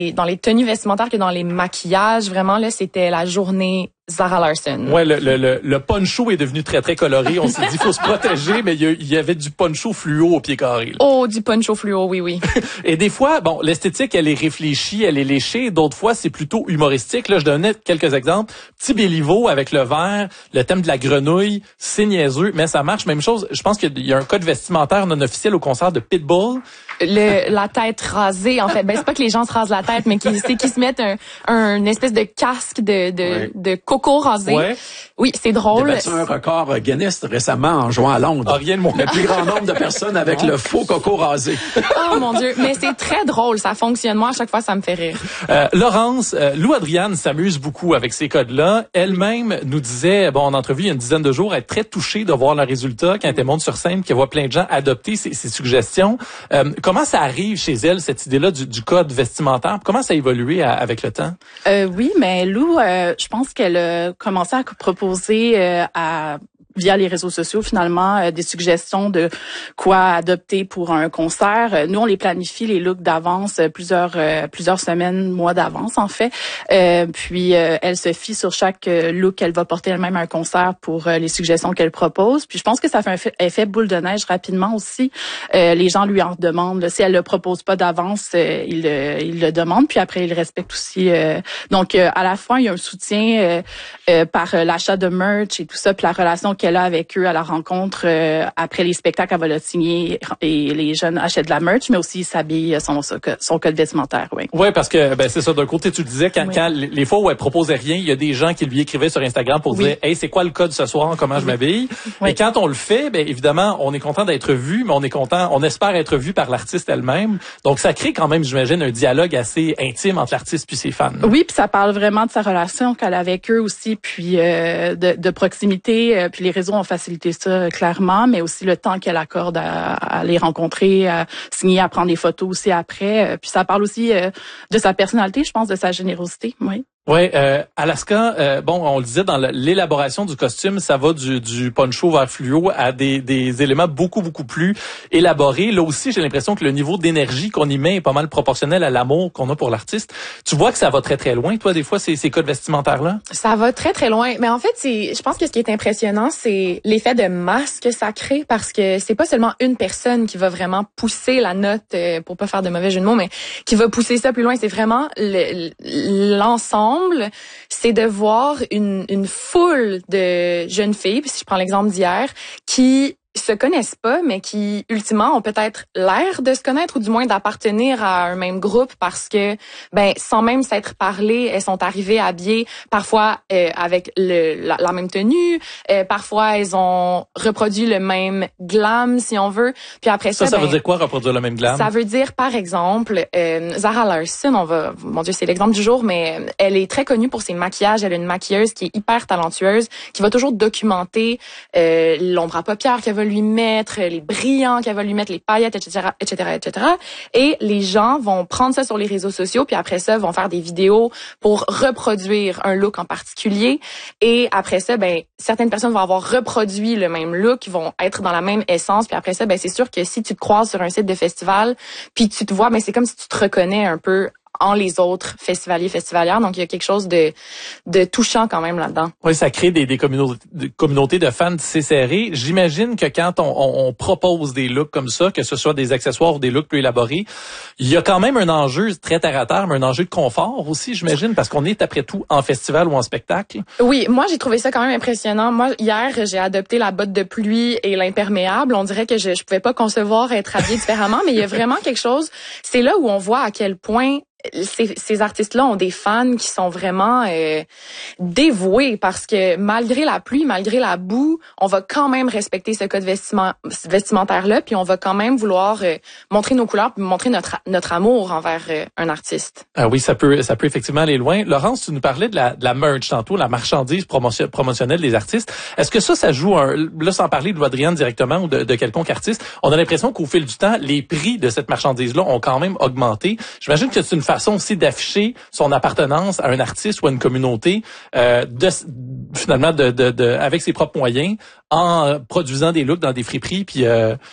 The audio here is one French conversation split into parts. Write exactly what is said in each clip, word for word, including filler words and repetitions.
Et dans les tenues vestimentaires que dans les maquillages, vraiment, là, c'était la journée Zara Larsson. Ouais, le, le, le, le poncho est devenu très, très coloré. On s'est dit, faut se protéger, mais il y, a, il y avait du poncho fluo au pied carré. Là. Oh, du poncho fluo, oui, oui. Et des fois, bon, l'esthétique, elle est réfléchie, elle est léchée. D'autres fois, c'est plutôt humoristique. Là, je donnais quelques exemples. Petit Béliveau avec le vert, le thème de la grenouille, c'est niaiseux, mais ça marche. Même chose, je pense qu'il y a un code vestimentaire non officiel au concert de Pitbull. Le, la tête rasée, en fait. Ben, c'est pas que les gens se rasent la tête, mais qu'ils, c'est qu'ils se mettent un, un espèce de casque de, de, ouais. de coco rasé. Ouais. Oui, c'est drôle. Il a battu un record Guinness récemment en jouant à Londres. Ah, rien de moins. Le plus grand nombre de personnes avec le faux coco rasé. Oh mon Dieu, mais c'est très drôle, ça fonctionne. Moi, à chaque fois, ça me fait rire. Euh, Laurence, euh, Lou Adriane s'amuse beaucoup avec ces codes-là. Elle-même nous disait, bon, en entrevue il y a une dizaine de jours, être très touchée de voir le résultat quand elle monte sur scène, qu'elle voit plein de gens adopter ses, ses suggestions. Euh, comment ça arrive chez elle, cette idée-là du, du code vestimentaire? Comment ça a évolué à, avec le temps? Euh, oui, mais Lou, euh, je pense qu'elle a commencé à proposer euh, à via les réseaux sociaux, finalement, euh, des suggestions de quoi adopter pour un concert. Euh, nous, on les planifie, les looks d'avance, euh, plusieurs euh, plusieurs semaines, mois d'avance, en fait. Euh, puis, euh, elle se fie sur chaque euh, look qu'elle va porter elle-même à un concert pour euh, les suggestions qu'elle propose. Puis, je pense que ça fait un fait, effet boule de neige rapidement aussi. Euh, les gens lui en demandent. Là, si elle le propose pas d'avance, euh, il, euh, il le demande. Puis après, il respecte aussi. Euh, donc, euh, à la fois, il y a un soutien euh, euh, par euh, l'achat de merch et tout ça, puis la relation qu'elle a avec eux à la rencontre euh, après les spectacles, elle va le signer et les jeunes achètent de la merch, mais aussi s'habillent son, son code vestimentaire. Oui, ouais, parce que ben c'est ça. D'un côté, tu le disais, quand, oui. quand les fois où elle proposait rien, il y a des gens qui lui écrivaient sur Instagram pour oui. dire « Hey, c'est quoi le code ce soir? Comment je m'habille? Oui. » Et quand on le fait, ben évidemment, on est content d'être vu, mais on est content, on espère être vu par l'artiste elle-même. Donc, ça crée quand même, j'imagine, un dialogue assez intime entre l'artiste puis ses fans. Oui, puis ça parle vraiment de sa relation qu'elle a avec eux aussi, puis euh, de, de proximité, euh, puis les réseaux ont facilité ça clairement, mais aussi le temps qu'elle accorde à, à les rencontrer, à signer, à prendre des photos aussi après. Puis ça parle aussi euh, de sa personnalité, je pense, de sa générosité, oui. Ouais, euh, Alaska, euh, bon, on le disait dans l'élaboration du costume, ça va du, du poncho vert fluo à des, des éléments beaucoup beaucoup plus élaborés. Là aussi, j'ai l'impression que le niveau d'énergie qu'on y met est pas mal proportionnel à l'amour qu'on a pour l'artiste. Tu vois que ça va très très loin, toi, des fois, ces, ces codes vestimentaires-là? Ça va très très loin, mais en fait, c'est, je pense que ce qui est impressionnant, c'est l'effet de masse que ça crée, parce que c'est pas seulement une personne qui va vraiment pousser la note, euh, pour pas faire de mauvais jeu de mots, mais qui va pousser ça plus loin. C'est vraiment le, l'ensemble. C'est de voir une, une foule de jeunes filles, puis si je prends l'exemple d'hier, qui se connaissent pas, mais qui, ultimement, ont peut-être l'air de se connaître ou du moins d'appartenir à un même groupe parce que, ben, sans même s'être parlé, elles sont arrivées habillées parfois euh, avec le, la, la même tenue, euh, parfois elles ont reproduit le même glam, si on veut. Puis après ça, ça, ça ben, veut dire quoi, reproduire le même glam? Ça veut dire, par exemple, euh, Zara Larsson, on va, mon Dieu, c'est l'exemple du jour, mais elle est très connue pour ses maquillages. Elle est une maquilleuse qui est hyper talentueuse, qui va toujours documenter euh, l'ombre à paupières qu'elle va lui mettre, les brillants qu'elle va lui mettre, les paillettes, et cetera, et cetera, et cetera. Et les gens vont prendre ça sur les réseaux sociaux, puis après ça, vont faire des vidéos pour reproduire un look en particulier. Et après ça, ben certaines personnes vont avoir reproduit le même look, vont être dans la même essence. Puis après ça, ben c'est sûr que si tu te croises sur un site de festival, puis tu te vois, ben c'est comme si tu te reconnais un peu en les autres festivaliers, festivalières. Donc, il y a quelque chose de, de touchant quand même là-dedans. Oui, ça crée des, des communautés, des communautés de fans tissées serrées. J'imagine que quand on, on, on propose des looks comme ça, que ce soit des accessoires ou des looks plus élaborés, il y a quand même un enjeu très terre à terre, mais un enjeu de confort aussi, j'imagine, parce qu'on est après tout en festival ou en spectacle. Oui, moi, j'ai trouvé ça quand même impressionnant. Moi, hier, j'ai adopté la botte de pluie et l'imperméable. On dirait que je, je pouvais pas concevoir être habillée différemment, mais il y a vraiment quelque chose. C'est là où on voit à quel point Ces, ces artistes-là ont des fans qui sont vraiment euh, dévoués parce que malgré la pluie, malgré la boue, on va quand même respecter ce code vestiment, vestimentaire-là, puis on va quand même vouloir euh, montrer nos couleurs, puis montrer notre notre amour envers euh, un artiste. Ah oui, ça peut ça peut effectivement aller loin. Laurence, tu nous parlais de la, de la merch tantôt, la marchandise promotion, promotionnelle des artistes. Est-ce que ça, ça joue un, là sans parler de Lou Adriane directement ou de, de quelconque artiste, on a l'impression qu'au fil du temps, les prix de cette marchandise-là ont quand même augmenté. J'imagine que c'est une façon aussi d'afficher son appartenance à un artiste ou à une communauté, euh, de, finalement, de, de, de, avec ses propres moyens, en produisant des looks dans des friperies, puis euh,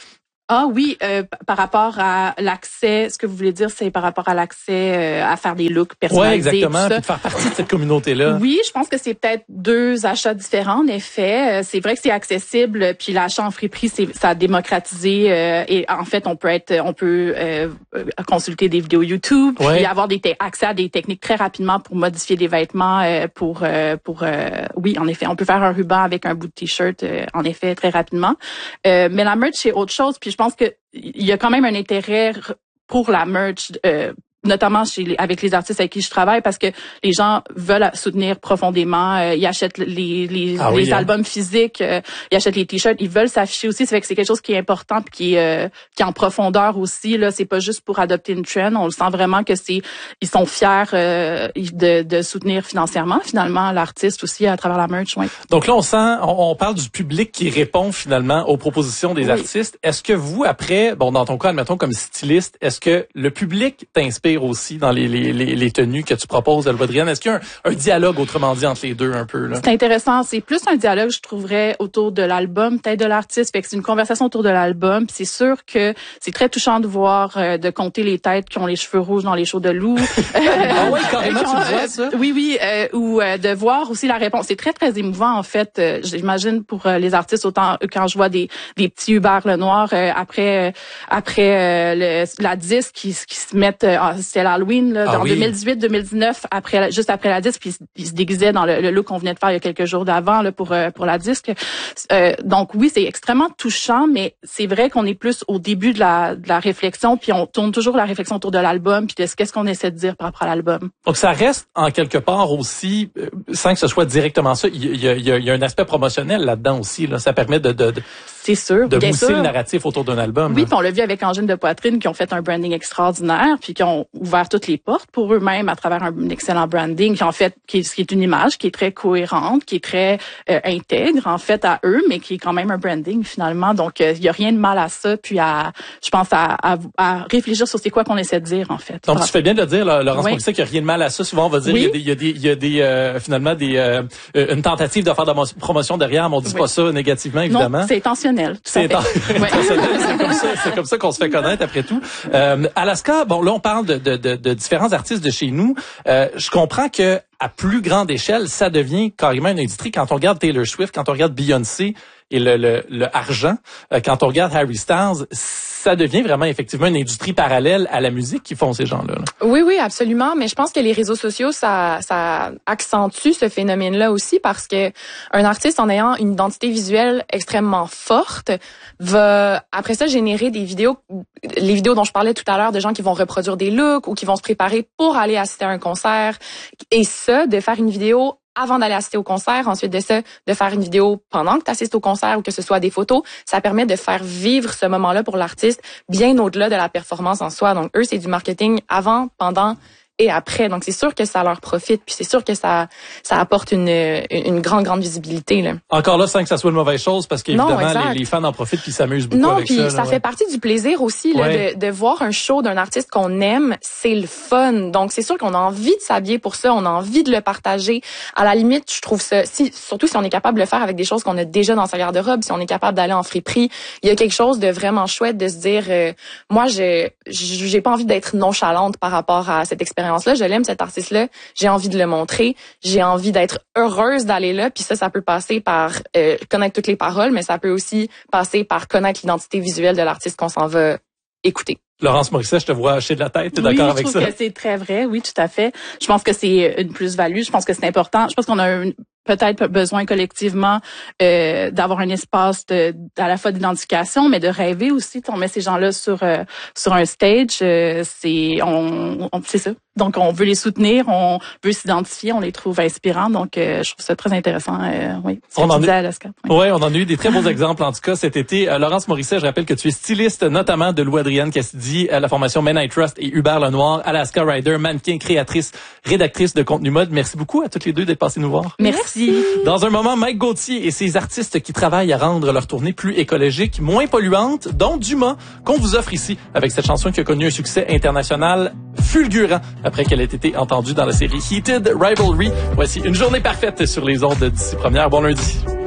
Ah oui, euh, par rapport à l'accès, ce que vous voulez dire, c'est par rapport à l'accès euh, à faire des looks personnalisés. Oui, exactement, tout ça. puis de faire partie de cette communauté-là. Oui, je pense que c'est peut-être deux achats différents, en effet. Euh, c'est vrai que c'est accessible, puis l'achat en friperie, c'est ça a démocratisé euh, et en fait, on peut être, on peut euh, consulter des vidéos YouTube, puis ouais. avoir des te- accès à des techniques très rapidement pour modifier des vêtements, euh, pour euh, pour euh, oui, en effet, on peut faire un ruban avec un bout de t-shirt, euh, en effet, très rapidement. Euh, mais la merch, c'est autre chose, puis je pense que il y a quand même un intérêt pour la merch, euh, notamment chez les, avec les artistes avec qui je travaille, parce que les gens veulent soutenir profondément. Euh, ils achètent les les, ah les oui, albums hein. physiques, euh, ils achètent les t-shirts, ils veulent s'afficher aussi. Ça fait que c'est quelque chose qui est important puis qui est euh, qui est en profondeur aussi. Là, c'est pas juste pour adopter une trend. On le sent vraiment que c'est ils sont fiers euh, de, de soutenir financièrement finalement l'artiste aussi à travers la merch. Ouais. Donc là, on sent, on, on parle du public qui répond finalement aux propositions des oui. artistes. Est-ce que vous, après, bon, dans ton cas, admettons comme styliste, est-ce que le public t'inspire aussi dans les, les, les, les tenues que tu proposes à Louadrienne? Est-ce qu'il y a un, un dialogue, autrement dit, entre les deux un peu? Là? C'est intéressant. C'est plus un dialogue, je trouverais, autour de l'album, peut-être de l'artiste. Fait que c'est une conversation autour de l'album. Puis c'est sûr que c'est très touchant de voir, euh, de compter les têtes qui ont les cheveux rouges dans les shows de Lou. Ah oui, carrément, tu vois ça? Oui, oui. Euh, ou euh, de voir aussi la réponse. C'est très, très émouvant, en fait. Euh, j'imagine pour euh, les artistes, autant quand je vois des, des petits Hubert Lenoir euh, après, euh, après euh, le, la disque qui, qui se mettent... Euh, c'était l'Halloween là, ah en oui. deux mille dix-huit deux mille dix-neuf, après juste après la disque, puis ils se déguisaient dans le, le look qu'on venait de faire il y a quelques jours d'avant là pour euh, pour la disque. Euh, donc oui, c'est extrêmement touchant, mais c'est vrai qu'on est plus au début de la de la réflexion, puis on tourne toujours la réflexion autour de l'album, puis de qu'est-ce qu'on essaie de dire par rapport à l'album. Donc ça reste en quelque part aussi, euh, sans que ce soit directement ça, il y a, il y a, il y a un aspect promotionnel là-dedans aussi. Là, ça permet de, de, de c'est sûr, de bien mousser sûr. le narratif autour d'un album. Oui, puis on l'a vu avec Angine de Poitrine qui ont fait un branding extraordinaire, puis qui ont ouvert toutes les portes pour eux-mêmes à travers un excellent branding, qui en fait qui est, qui est une image qui est très cohérente, qui est très euh, intègre en fait à eux, mais qui est quand même un branding finalement. Donc il euh, y a rien de mal à ça, puis à je pense à, à, à réfléchir sur c'est quoi qu'on essaie de dire en fait. Donc tu fais bien de le dire, là, Laurence oui. Morisset, qu'il y a rien de mal à ça. Souvent on va dire oui. il y a des il y a des, il y a des euh, finalement des euh, une tentative de faire de la promotion derrière, mais on dit oui. pas ça négativement évidemment. Non, c'est intentionnel. Tout c'est à fait. Ouais. c'est comme ça, c'est comme ça qu'on se fait connaître après tout. Euh, Alaska, bon là on parle de, de, de, de différents artistes de chez nous. Euh, je comprends que à plus grande échelle, ça devient carrément une industrie. Quand on regarde Taylor Swift, quand on regarde Beyoncé et le, le, le argent, euh, quand on regarde Harry Styles, ça devient vraiment effectivement une industrie parallèle à la musique qui font ces gens-là. Là. Oui, oui, absolument. Mais je pense que les réseaux sociaux, ça, ça accentue ce phénomène-là aussi parce que un artiste, en ayant une identité visuelle extrêmement forte, va après ça générer des vidéos, les vidéos dont je parlais tout à l'heure, de gens qui vont reproduire des looks ou qui vont se préparer pour aller assister à un concert. Et ça, de faire une vidéo avant d'aller assister au concert, ensuite de ça, de faire une vidéo pendant que tu assistes au concert ou que ce soit des photos, ça permet de faire vivre ce moment-là pour l'artiste bien au-delà de la performance en soi. Donc eux, c'est du marketing avant, pendant et après. Donc c'est sûr que ça leur profite, puis c'est sûr que ça ça apporte une une grande grande visibilité là. Encore là, sans que ça soit une mauvaise chose, parce qu'évidemment les, les fans en profitent puis s'amusent beaucoup non, avec ça. Non, puis là, ça ouais. fait partie du plaisir aussi là, ouais. de de voir un show d'un artiste qu'on aime, c'est le fun. Donc c'est sûr qu'on a envie de s'habiller pour ça, on a envie de le partager. À la limite, je trouve ça si surtout si on est capable de le faire avec des choses qu'on a déjà dans sa garde-robe, si on est capable d'aller en friperie, il y a quelque chose de vraiment chouette de se dire euh, moi je j'ai pas envie d'être nonchalante par rapport à cette expérience-là, je l'aime cette artiste-là, j'ai envie de le montrer, j'ai envie d'être heureuse d'aller là, puis ça, ça peut passer par euh, connaître toutes les paroles, mais ça peut aussi passer par connaître l'identité visuelle de l'artiste qu'on s'en va écouter. Laurence Morisset, je te vois hacher de la tête, t'es oui, d'accord avec ça? Oui, je trouve que c'est très vrai, oui, tout à fait. Je pense que c'est une plus-value, je pense que c'est important, je pense qu'on a un peut-être besoin collectivement euh, d'avoir un espace de, à la fois d'identification, mais de rêver aussi. On met ces gens-là sur euh, sur un stage, euh, c'est on, on c'est ça. Donc on veut les soutenir, on veut s'identifier, on les trouve inspirants. Donc euh, je trouve ça très intéressant. Euh, oui, ce on que en tu disais, Alaska. Oui, ouais, on en a eu des très beaux exemples en tout cas cet été. Euh, Laurence Morisset, je rappelle que tu es styliste notamment de Louadrienne Cassidy à la formation Men I Trust et Hubert Lenoir, Alaska Rider, mannequin, créatrice, rédactrice de contenu mode. Merci beaucoup à toutes les deux d'être passées nous voir. Merci. Dans un moment, Mike Gauthier et ses artistes qui travaillent à rendre leur tournée plus écologique, moins polluante, dont Dumas, qu'on vous offre ici avec cette chanson qui a connu un succès international fulgurant après qu'elle ait été entendue dans la série Heated Rivalry. Voici une journée parfaite sur les ondes d'ici première. Bon lundi.